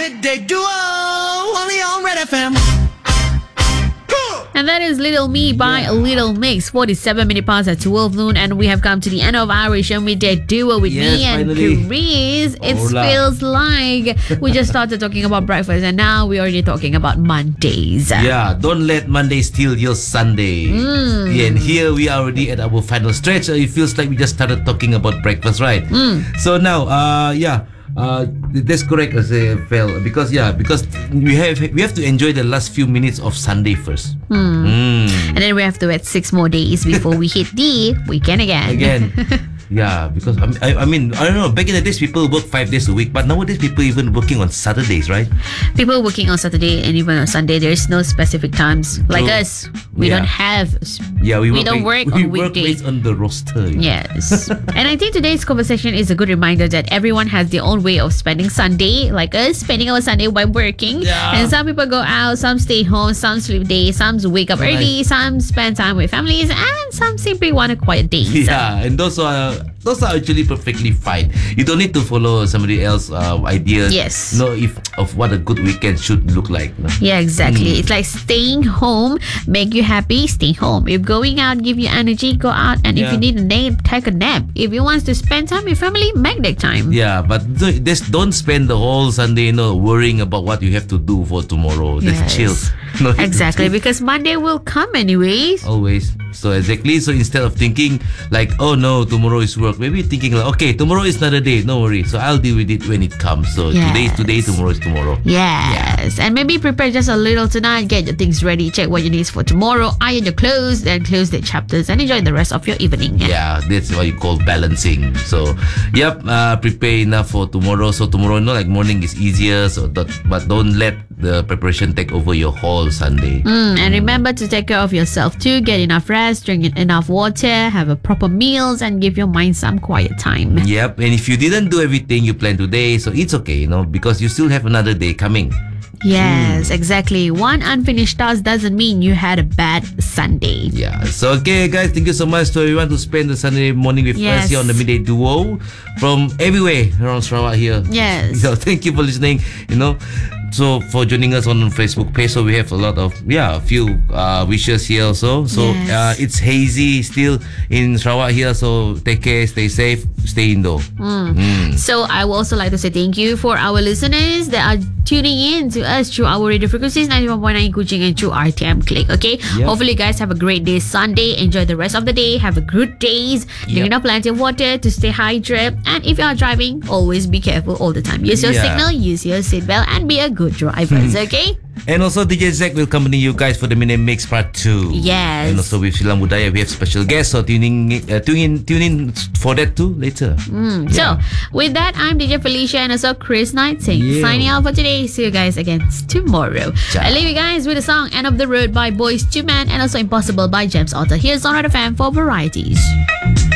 midday duo, only on Red FM. And that is Little Me by Little Mix. 47 minutes past at 12 noon, and we have come to the end of our show midday duo with me and finally. Chris. It Hola. feels like we just started talking about breakfast, and now we're already talking about Mondays. Yeah, don't let Monday steal your Sunday. Yeah, and here we are already at our final stretch. It feels like we just started talking about breakfast, right? So now, that's correct, as Fel, because we have to enjoy the last few minutes of Sunday first. And then we have to wait 6 more days before we hit the weekend again. Yeah, because I mean, I don't know. Back in the days, people work 5 days a week, but nowadays, people even working on Saturdays, right? People working on Saturday and even on Sunday, there's no specific times. Like us, we don't have. Yeah, we don't work we on work weekdays. based on the roster. Yes. And I think today's conversation is a good reminder that everyone has their own way of spending Sunday, like us spending our Sunday by working. Yeah. And some people go out, some stay home, some sleep day, some wake up early, some spend time with families, and some simply want a quiet day. Yeah, and those are actually perfectly fine. You don't need to follow somebody else's ideas. Yes. Know of what a good weekend should look like. No? Yeah, exactly. It's like staying home, make you happy, stay home. If going out, give you energy, go out. And if you need a nap, take a nap. If you want to spend time with family, make that time. Yeah, but just don't spend the whole Sunday, worrying about what you have to do for tomorrow. Just chill. No, Exactly, because Monday will come anyways. Always. So exactly. So instead of thinking like, oh no, tomorrow is work, maybe thinking like, okay, tomorrow is another day. No worry. So I'll deal with it when it comes. So today is today, tomorrow is tomorrow. Yes. And maybe prepare just a little tonight. Get your things ready. Check what you need for tomorrow. Iron your clothes. Then close the chapters and enjoy the rest of your evening. Yeah, that's what you call balancing. So, prepare enough for tomorrow. So tomorrow, like morning is easier. But don't let the preparation take over your whole Sunday. And remember to take care of yourself too. Get enough rest, drink enough water, have a proper meals, and give your mind some quiet time. Yep. And if you didn't do everything you planned today, so it's okay, because you still have another day coming. Yes, exactly. One unfinished task doesn't mean you had a bad Sunday. Yeah. So, okay, guys, thank you so much to everyone who spend the Sunday morning with us here on the Midday Duo from everywhere around Sarawak here. Yes. So, thank you for listening, So, for joining us on Facebook page, so we have a lot of, a few wishes here also. So, it's hazy still in Sarawak here. So, take care, stay safe, stay indoor. So, I would also like to say thank you for our listeners that are tuning in to us through our radio frequencies 91.9 Kuching and through RTM Click. Okay. Yep. Hopefully, guys have a great day Sunday. Enjoy the rest of the day. Have a good days. Drink enough plenty of water to stay hydrated. And if you are driving, always be careful all the time. Use your signal, use your seatbelt, and be a good driver. Okay. And also DJ Zack will accompany you guys for the Midnight Mix Part 2. Yes. And also with Silam Budaya we have special guests, so tune in for that too later. So with that, I'm DJ Felicia and also Chris Knight signing out for today. See you guys again tomorrow. Ciao. I leave you guys with the song End of the Road by Boys II Men and also Impossible by James Otter. Here's on Red FM for varieties.